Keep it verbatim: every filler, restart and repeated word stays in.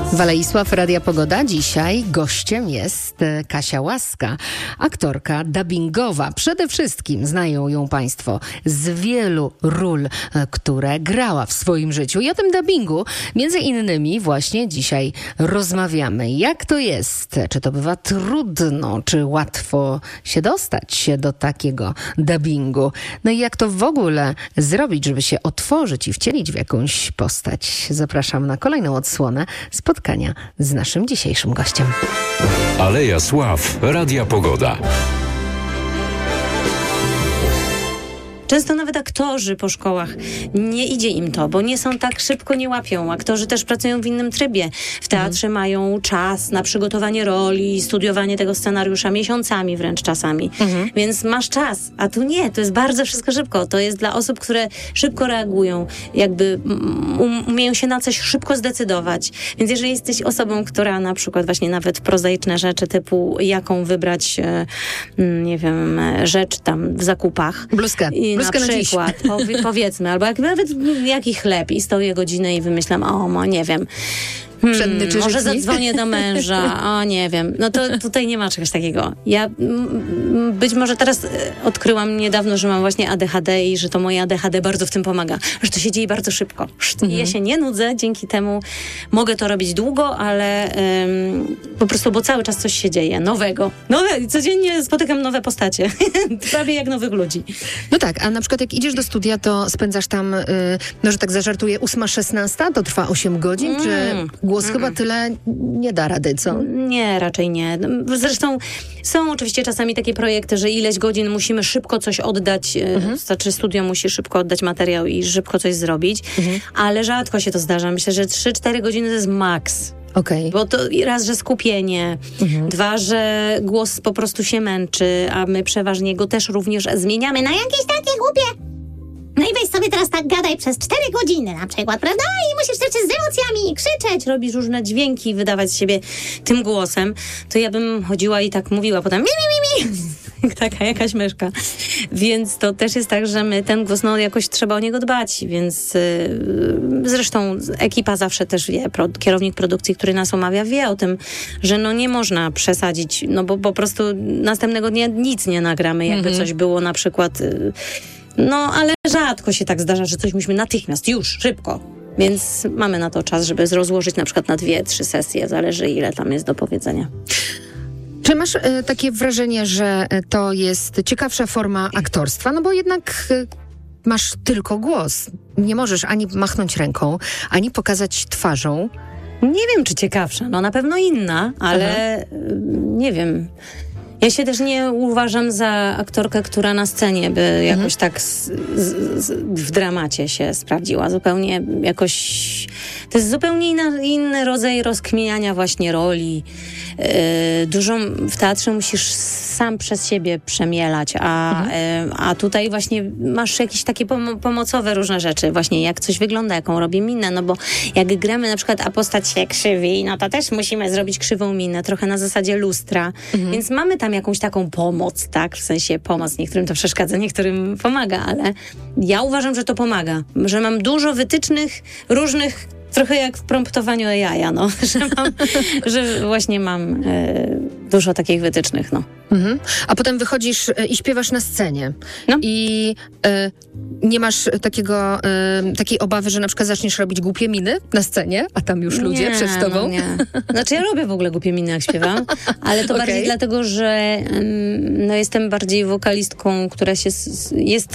Waleisław, Radia Pogoda. Dzisiaj gościem jest Kasia Łaska, aktorka dubbingowa. Przede wszystkim znają ją Państwo z wielu ról, które grała w swoim życiu. I o tym dubbingu między innymi właśnie dzisiaj rozmawiamy. Jak to jest? Czy to bywa trudno? Czy łatwo się dostać do takiego dubbingu? No i jak to w ogóle zrobić, żeby się otworzyć i wcielić w jakąś postać? Zapraszam na kolejną odsłonę spotkania z naszym dzisiejszym gościem. Aleja Sław, Radia Pogoda. Często nawet aktorzy po szkołach nie idzie im to, bo nie są tak szybko, nie łapią. Aktorzy też pracują w innym trybie. W teatrze mhm. mają czas na przygotowanie roli, studiowanie tego scenariusza miesiącami wręcz czasami. Mhm. Więc masz czas, a tu nie. To jest bardzo wszystko szybko. To jest dla osób, które szybko reagują, jakby um, umieją się na coś szybko zdecydować. Więc jeżeli jesteś osobą, która na przykład właśnie nawet prozaiczne rzeczy typu jaką wybrać, e, nie wiem, rzecz tam w zakupach. Bluzkę. I na przykład, powie, powiedzmy, albo jak, nawet jaki chleb i stoję godzinę i wymyślam, o, no nie wiem, Hmm, może zadzwonię do męża, o nie wiem. No to tutaj nie ma czegoś takiego. Ja m, być może teraz odkryłam niedawno, że mam właśnie A D H D i że to moje A D H D bardzo w tym pomaga. Że to się dzieje bardzo szybko. Mhm. Ja się nie nudzę, dzięki temu mogę to robić długo, ale ym, po prostu, bo cały czas coś się dzieje, nowego. Nowe, codziennie spotykam nowe postacie. Prawie jak nowych ludzi. No tak, a na przykład jak idziesz do studia, to spędzasz tam, yy, no że tak zażartuję, ósma szesnasta, to trwa osiem godzin, mm. czy... Głos mm. chyba tyle nie da rady, co? Nie, raczej nie. Zresztą są oczywiście czasami takie projekty, że ileś godzin musimy szybko coś oddać, mhm. znaczy studio musi szybko oddać materiał i szybko coś zrobić, mhm. ale rzadko się to zdarza. Myślę, że trzy cztery godziny to jest maks. Okay. Bo to raz, że skupienie, mhm. dwa, że głos po prostu się męczy, a my przeważnie go też również zmieniamy na jakieś takie głupie. No i weź sobie teraz tak gadaj przez cztery godziny na przykład, prawda? I musisz też z emocjami krzyczeć, robisz różne dźwięki, wydawać z siebie tym głosem. To ja bym chodziła i tak mówiła potem mi, mi, mi, mi. Taka jakaś myszka. Więc to też jest tak, że my ten głos, no jakoś trzeba o niego dbać, więc yy, zresztą ekipa zawsze też wie, pro, kierownik produkcji, który nas omawia, wie o tym, że no nie można przesadzić, no bo po prostu następnego dnia nic nie nagramy, jakby mhm. coś było na przykład... Yy, No, ale rzadko się tak zdarza, że coś musimy natychmiast, już, szybko. Więc mamy na to czas, żeby rozłożyć na przykład na dwie, trzy sesje, zależy ile tam jest do powiedzenia. Czy masz y, takie wrażenie, że to jest ciekawsza forma aktorstwa? No bo jednak y, masz tylko głos. Nie możesz ani machnąć ręką, ani pokazać twarzą. Nie wiem, czy ciekawsza. No na pewno inna, ale y, nie wiem... Ja się też nie uważam za aktorkę, która na scenie by mhm. jakoś tak z, z, z, w dramacie się sprawdziła. Zupełnie jakoś... To jest zupełnie inna, inny rodzaj rozkminiania właśnie roli. Yy, dużo w teatrze musisz sam przez siebie przemielać, a, mhm. yy, a tutaj właśnie masz jakieś takie pom- pomocowe różne rzeczy. Właśnie jak coś wygląda, jaką robię minę, no bo jak gramy na przykład, a postać się krzywi, no to też musimy zrobić krzywą minę, trochę na zasadzie lustra. Mhm. Więc mamy tam jakąś taką pomoc, tak? W sensie pomoc. Niektórym to przeszkadza, niektórym pomaga, ale ja uważam, że to pomaga. Że mam dużo wytycznych różnych, trochę jak w promptowaniu A I, no. Że, mam, że właśnie mam e, dużo takich wytycznych, no. Mhm. A potem wychodzisz e, i śpiewasz na scenie. No. I e, nie masz takiego, e, takiej obawy, że na przykład zaczniesz robić głupie miny na scenie, a tam już ludzie nie, przed tobą? No nie. Znaczy ja robię w ogóle głupie miny, jak śpiewam, ale to okay. bardziej dlatego, że um, no, jestem bardziej wokalistką, która się jest